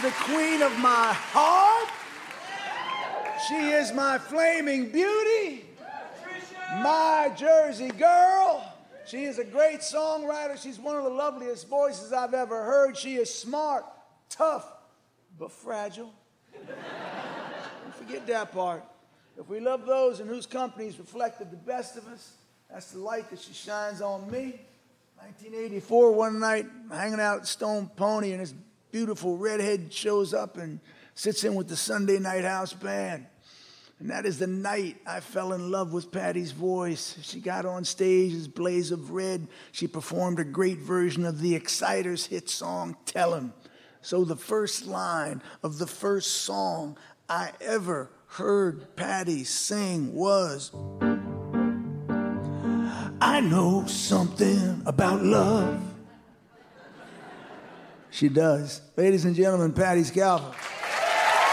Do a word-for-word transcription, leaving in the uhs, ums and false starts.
the queen of my heart. She is my flaming beauty, my Jersey girl. She is a great songwriter. She's one of the loveliest voices I've ever heard. She is smart, tough, but fragile. Don't forget that part. If we love those in whose companies reflected the best of us, that's the light that she shines on me. nineteen eighty-four, one night, hanging out at Stone Pony, and this beautiful redhead shows up and sits in with the Sunday Night House Band. And that is the night I fell in love with Patti's voice. She got on stage as Blaze of Red. She performed a great version of the Exciters' hit song, Tell 'Em. So the first line of the first song I ever heard Patti sing was, I know something about love. She does. Ladies and gentlemen, Patti Scialfa.